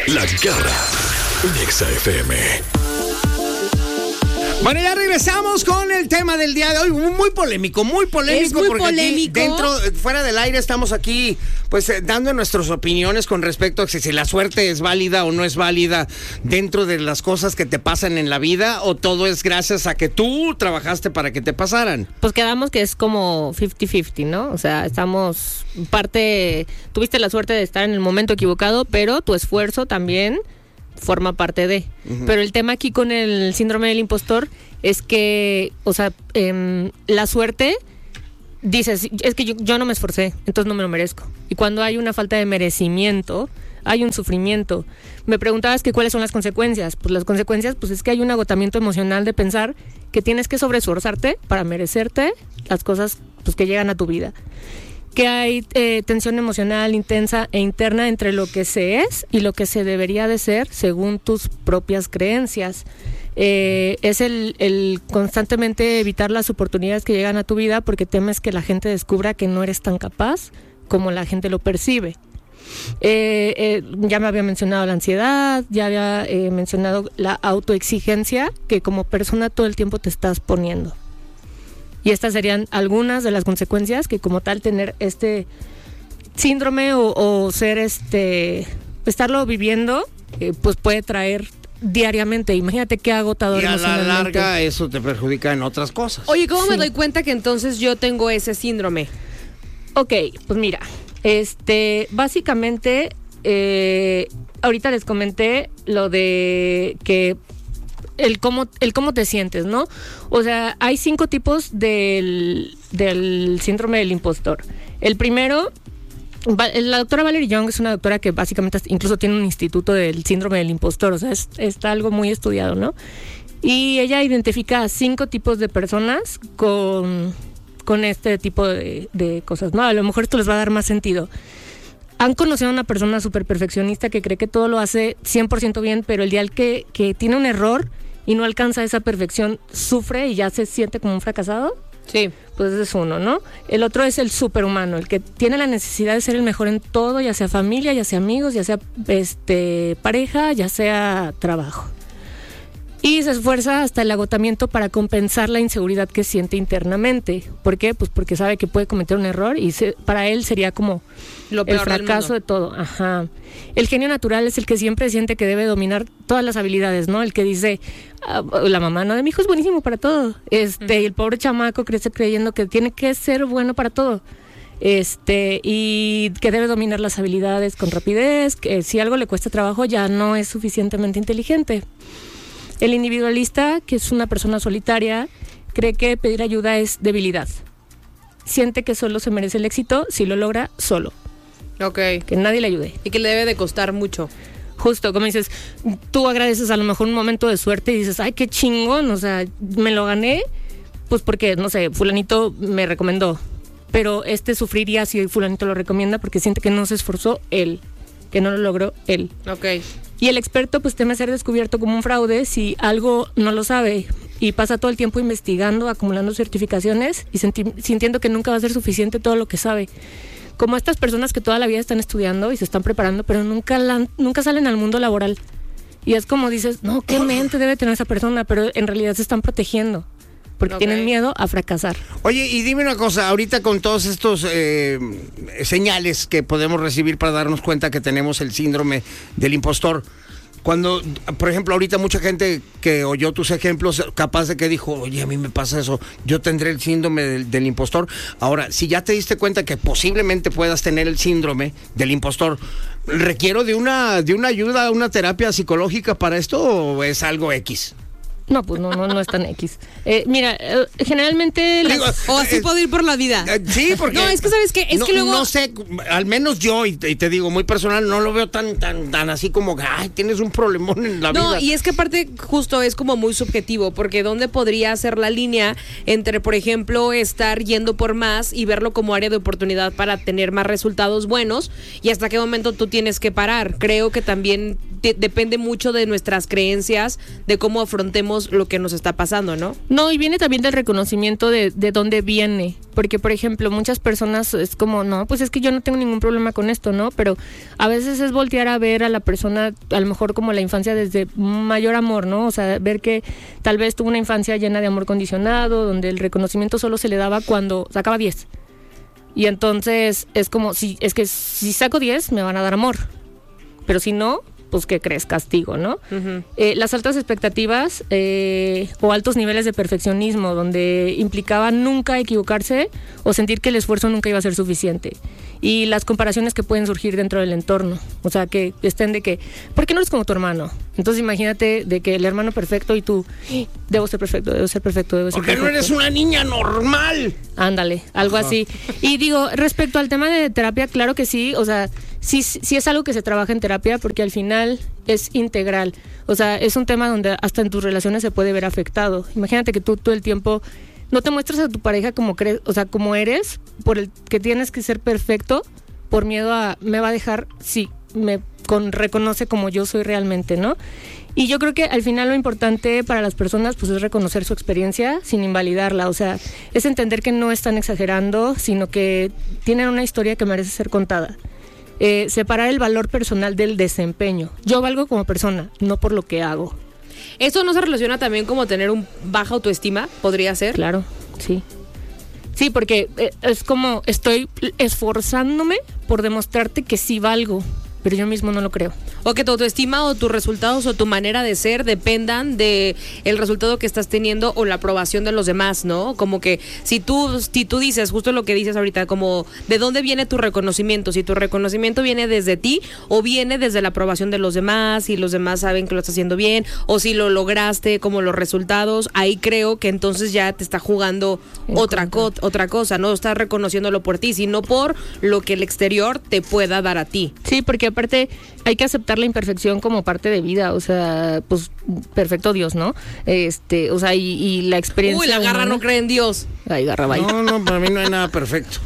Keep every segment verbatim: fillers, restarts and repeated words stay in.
La Garra en Exa F M. Bueno, ya regresamos con el tema del día de hoy, muy polémico, muy polémico. Es muy porque polémico. Aquí dentro, fuera del aire, estamos aquí, pues, eh, dando nuestras opiniones con respecto a si, si la suerte es válida o no es válida dentro de las cosas que te pasan en la vida, o todo es gracias a que tú trabajaste para que te pasaran. Pues quedamos que es como cincuenta cincuenta, ¿no? O sea, estamos parte, tuviste la suerte de estar en el momento equivocado, pero tu esfuerzo también forma parte de. Uh-huh. Pero el tema aquí con el síndrome del impostor es que, o sea, eh, la suerte, dices, es que yo, yo no me esforcé, entonces no me lo merezco. Y cuando hay una falta de merecimiento, hay un sufrimiento. Me preguntabas que cuáles son las consecuencias. Pues las consecuencias, pues es que hay un agotamiento emocional de pensar que tienes que sobreesforzarte para merecerte las cosas, pues, que llegan a tu vida. Que hay eh, tensión emocional intensa e interna entre lo que se es y lo que se debería de ser según tus propias creencias. Eh, es el, el constantemente evitar las oportunidades que llegan a tu vida porque temes que la gente descubra que no eres tan capaz como la gente lo percibe. Eh, eh, ya me había mencionado la ansiedad, ya había eh, mencionado la autoexigencia que como persona todo el tiempo te estás poniendo. Y estas serían algunas de las consecuencias que como tal tener este síndrome o, o ser este, estarlo viviendo, eh, pues puede traer diariamente. Imagínate qué agotador. Y a la larga eso te perjudica en otras cosas. Oye, ¿cómo Sí. me doy cuenta que entonces yo tengo ese síndrome? Ok, pues mira, este, básicamente, eh, ahorita les comenté lo de que el cómo, el cómo te sientes, ¿no? O sea, hay cinco tipos del, del síndrome del impostor. El primero, la doctora Valerie Young es una doctora que básicamente incluso tiene un instituto del síndrome del impostor, o sea, es, está algo muy estudiado, ¿no? Y ella identifica a cinco tipos de personas con, con este tipo de, de cosas, ¿no? A lo mejor esto les va a dar más sentido. Han conocido a una persona súper perfeccionista que cree que todo lo hace cien por ciento bien, pero el día que, que tiene un error y no alcanza esa perfección, sufre y ya se siente como un fracasado. Sí. Pues ese es uno, ¿no? El otro es el superhumano, el que tiene la necesidad de ser el mejor en todo, ya sea familia, ya sea amigos, ya sea este pareja, ya sea trabajo. Y se esfuerza hasta el agotamiento para compensar la inseguridad que siente internamente. ¿Por qué? Pues porque sabe que puede cometer un error y se, para él sería como Lo el peor fracaso de todo. Ajá. El genio natural es el que siempre siente que debe dominar todas las habilidades, ¿no? El que dice, ah, la mamá, no, de mi hijo es buenísimo para todo. Este, uh-huh. El pobre chamaco crece creyendo que tiene que ser bueno para todo. Este, y que debe dominar las habilidades con rapidez, que si algo le cuesta trabajo ya no es suficientemente inteligente. El individualista, que es una persona solitaria, cree que pedir ayuda es debilidad. Siente que solo se merece el éxito si lo logra solo. Ok. Que nadie le ayude. Y que le debe de costar mucho. Justo, como dices, tú agradeces a lo mejor un momento de suerte y dices, ay, qué chingón, o sea, me lo gané, pues porque, no sé, fulanito me recomendó. Pero este sufriría si fulanito lo recomienda porque siente que no se esforzó él, que no lo logró él. Ok. Y el experto pues teme ser descubierto como un fraude si algo no lo sabe y pasa todo el tiempo investigando, acumulando certificaciones y senti- sintiendo que nunca va a ser suficiente todo lo que sabe. Como estas personas que toda la vida están estudiando y se están preparando, pero nunca, la, nunca salen al mundo laboral. Y es como dices, no, qué mente debe tener esa persona, pero en realidad se están protegiendo. Porque okay. tienen miedo a fracasar. Oye, y dime una cosa, ahorita con todos estos eh, señales que podemos recibir para darnos cuenta que tenemos el síndrome del impostor, cuando, por ejemplo, ahorita mucha gente que oyó tus ejemplos, capaz de que dijo, oye, a mí me pasa eso, yo tendré el síndrome del, del impostor. Ahora, si ya te diste cuenta que posiblemente puedas tener el síndrome del impostor, ¿requiero de una, de una ayuda, una terapia psicológica para esto o es algo X? No, pues no, no, no es tan X. Eh, mira, eh, generalmente... Las... Digo, o así eh, puedo ir por la vida. Eh, sí, porque... No, es que ¿sabes qué? Es no, que luego... No sé, al menos yo, y te, y te digo, muy personal, no lo veo tan tan tan así como, ay, tienes un problemón en la no, vida. No, y es que aparte justo es como muy subjetivo, porque ¿dónde podría ser la línea entre, por ejemplo, estar yendo por más y verlo como área de oportunidad para tener más resultados buenos y hasta qué momento tú tienes que parar? Creo que también te, depende mucho de nuestras creencias, de cómo afrontemos lo que nos está pasando, ¿no? No, y viene también del reconocimiento de, de dónde viene. Porque, por ejemplo, muchas personas es como, no, pues es que yo no tengo ningún problema con esto, ¿no? Pero a veces es voltear a ver a la persona, a lo mejor como la infancia desde mayor amor, ¿no? O sea, ver que tal vez tuvo una infancia llena de amor condicionado, donde el reconocimiento solo se le daba cuando sacaba diez. Y entonces es como, si es que si saco diez me van a dar amor. Pero si no, pues ¿qué crees? Castigo, ¿no? Uh-huh. Eh, las altas expectativas eh, o altos niveles de perfeccionismo, donde implicaba nunca equivocarse o sentir que el esfuerzo nunca iba a ser suficiente. Y las comparaciones que pueden surgir dentro del entorno. O sea, que estén de que, ¿por qué no eres como tu hermano? Entonces imagínate de que el hermano perfecto y tú, debo ser perfecto, debo ser perfecto, debo ser Porque perfecto. no eres una niña normal. Ándale, algo Ajá. así. Y digo, respecto al tema de terapia, claro que sí, o sea, sí, sí es algo que se trabaja en terapia porque al final es integral. O sea, es un tema donde hasta en tus relaciones se puede ver afectado. Imagínate que tú todo el tiempo no te muestras a tu pareja como crees, o sea, como eres, por el que tienes que ser perfecto, por miedo a me va a dejar si me con, reconoce como yo soy realmente, ¿no? Y yo creo que al final lo importante para las personas pues es reconocer su experiencia sin invalidarla, o sea, es entender que no están exagerando, sino que tienen una historia que merece ser contada. Eh, separar el valor personal del desempeño. Yo valgo como persona, no por lo que hago. ¿Eso no se relaciona también como tener un baja autoestima? ¿Podría ser? Claro, sí. Sí, porque eh, es como estoy esforzándome por demostrarte que sí valgo, pero yo mismo no lo creo. O que tu autoestima o tus resultados o tu manera de ser dependan de el resultado que estás teniendo o la aprobación de los demás, ¿no? Como que si tú, si tú dices, justo lo que dices ahorita, como ¿de dónde viene tu reconocimiento? Si tu reconocimiento viene desde ti o viene desde la aprobación de los demás, y los demás saben que lo estás haciendo bien, o si lo lograste, como los resultados, ahí creo que entonces ya te está jugando otra, co- otra cosa, no estás reconociéndolo por ti, sino por lo que el exterior te pueda dar a ti. Sí, porque aparte hay que aceptar la imperfección como parte de vida, o sea, pues perfecto Dios, ¿no? Este, o sea, y, y la experiencia. Uy, la garra humana, no cree en Dios. Ay, garra, vaya. No, no, para mí no hay nada perfecto.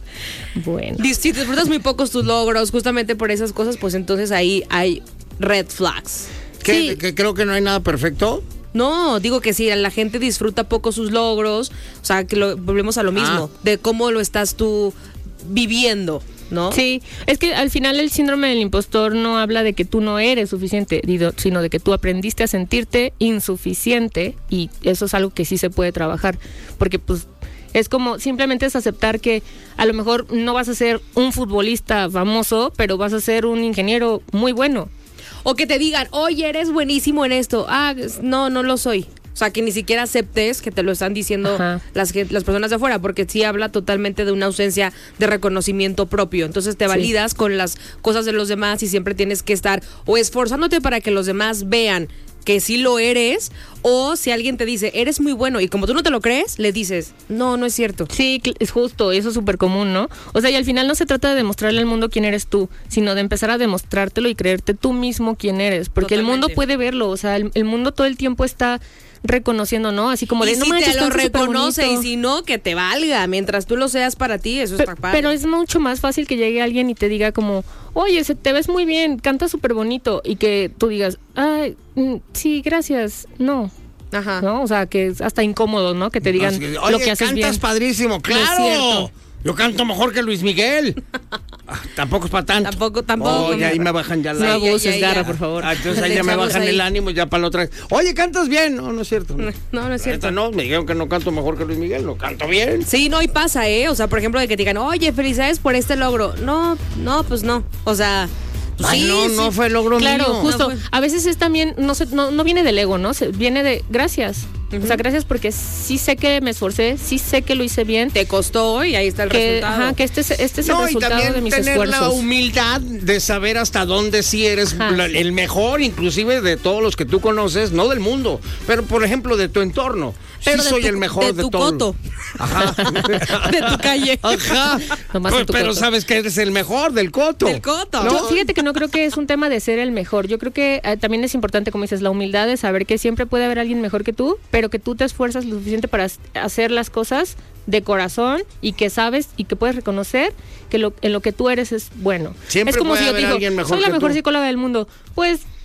Bueno. Si disfrutas muy pocos tus logros, justamente por esas cosas, pues entonces ahí hay red flags. ¿Qué, sí. que creo que no hay nada perfecto? No, digo que si la gente disfruta poco sus logros, o sea, que lo, volvemos a lo mismo, ah. de cómo lo estás tú viviendo, ¿no? Sí, es que al final el síndrome del impostor no habla de que tú no eres suficiente, sino de que tú aprendiste a sentirte insuficiente, y eso es algo que sí se puede trabajar, porque pues es como simplemente es aceptar que a lo mejor no vas a ser un futbolista famoso, pero vas a ser un ingeniero muy bueno. O que te digan, oye, eres buenísimo en esto. Ah, no, no lo soy. O sea, que ni siquiera aceptes que te lo están diciendo las, las personas de afuera, porque sí habla totalmente de una ausencia de reconocimiento propio. Entonces te validas sí. con las cosas de los demás y siempre tienes que estar o esforzándote para que los demás vean que sí lo eres, o si alguien te dice, eres muy bueno, y como tú no te lo crees, le dices, no, no es cierto. Sí, es justo, eso es súper común, ¿no? O sea, y al final no se trata de demostrarle al mundo quién eres tú, sino de empezar a demostrártelo y creerte tú mismo quién eres, porque Totalmente. El mundo puede verlo, o sea, el, el mundo todo el tiempo está reconociendo, ¿no? Así como de, y no si manches, te lo reconoce, y si no, que te valga, mientras tú lo seas para ti, eso está padre. Pero es mucho más fácil que llegue alguien y te diga como, oye, se te ves muy bien, cantas súper bonito, y que tú digas, ay, sí, gracias, no. Ajá. ¿No? O sea, que es hasta incómodo, ¿no? Que te digan que, lo que haces bien. Cantas padrísimo, claro. Yo canto mejor que Luis Miguel. Ah, tampoco es para tanto. Tampoco, tampoco. Oh, y ahí me bajan ya la... No abuses, Garra, por favor. Ah, entonces ahí ya me bajan ahí. el ánimo ya para la otra vez. Oye, ¿cantas bien? No, no es cierto. No, no, no es cierto. Esta no, me dijeron que no canto mejor que Luis Miguel. No canto bien. Sí, no, y pasa, ¿eh? O sea, por ejemplo, de que te digan, oye, felicidades por este logro. No, no, pues no. O sea... Ay, sí, no, sí. no fue logro claro, mío. justo. No a veces es también, no, se, no no viene del ego, ¿no? Se, viene de gracias. Uh-huh. O sea, gracias porque sí sé que me esforcé, sí sé que lo hice bien. Te costó y ahí está el que, resultado. Ajá, que este es, este es no, el resultado de mis tener esfuerzos. La humildad de saber hasta dónde sí eres la, el mejor, inclusive de todos los que tú conoces, no del mundo, pero por ejemplo de tu entorno. Pero sí soy tu, el mejor de, de tu todo. coto. Ajá. De tu calle. Ajá. Pues, tu pero coto. sabes que eres el mejor del coto. Del coto. ¿No? Yo, fíjate que no creo que es un tema de ser el mejor. Yo creo que eh, también es importante, como dices, la humildad de saber que siempre puede haber alguien mejor que tú, pero que tú te esfuerzas lo suficiente para hacer las cosas de corazón y que sabes y que puedes reconocer que lo, en lo que tú eres es bueno. Siempre es como puede si yo haber te digo, alguien mejor soy la que mejor tú. psicóloga del mundo. Pues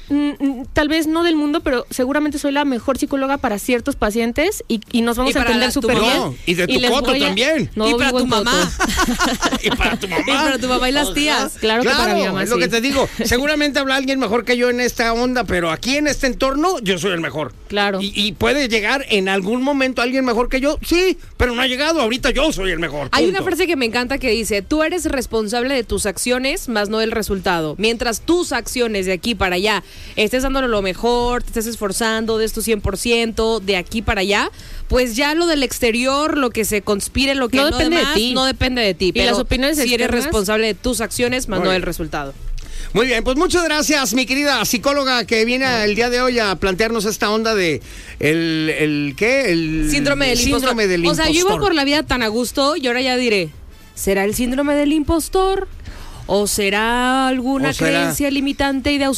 mm, tal vez no del mundo, pero seguramente soy la mejor psicóloga para ciertos pacientes y, y nos vamos Y a para entender la- tu súper mamá. bien. No, y de tu les coto voy a- también. No, Y para vivo tu en coto. mamá. Y para tu mamá. Y para tu mamá y las tías. Claro que para mi mamá, es lo sí. que te digo. Seguramente habla alguien mejor que yo en esta onda, pero aquí en este entorno yo soy el mejor. Claro. Y, y puede llegar en algún momento alguien mejor que yo, sí, pero no ha llegado. Ahorita yo soy el mejor. Hay punto. una frase que me encanta que dice, tú eres responsable de tus acciones, más no del resultado. Mientras tus acciones de aquí para allá estés dándole lo mejor, te estés esforzando de tu cien por ciento, de aquí para allá, pues ya lo del exterior, lo que se conspire, lo que No no, depende de demás, ti. no depende de ti. Y Pero las opiniones si eres externas- responsable de tus acciones, más Muy no bien. del resultado. Muy bien, pues muchas gracias, mi querida psicóloga que viene el día de hoy a plantearnos esta onda de el, el ¿qué? El Síndrome del impostor. síndrome del O sea, yo iba impostor. por la vida tan a gusto y ahora ya diré, ¿será el síndrome del impostor? ¿O será alguna ¿O será- creencia limitante y de